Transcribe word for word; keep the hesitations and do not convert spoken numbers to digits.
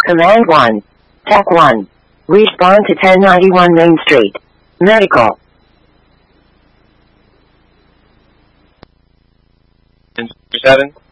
Command one. Tech one. Respond to ten ninety-one Main Street. Medical. seven.